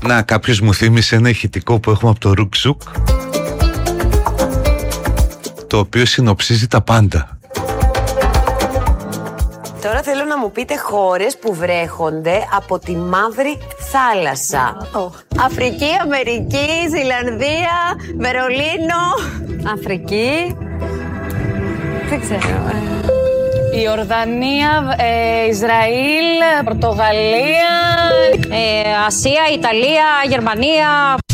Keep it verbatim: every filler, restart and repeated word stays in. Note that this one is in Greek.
Να, κάποιος μου θύμισε ένα ηχητικό που έχουμε από το Ρουκζουκ, το οποίο συνοψίζει τα πάντα. Τώρα θέλω να μου πείτε χώρες που βρέχονται από τη Μαύρη Θάλασσα. Oh. Αφρική, Αμερική, Ζηλανδία, Βερολίνο. Αφρική. Δεν ξέρω. Η Ιορδανία, ε, Ισραήλ, Πορτογαλία, ε, Ασία, Ιταλία, Γερμανία.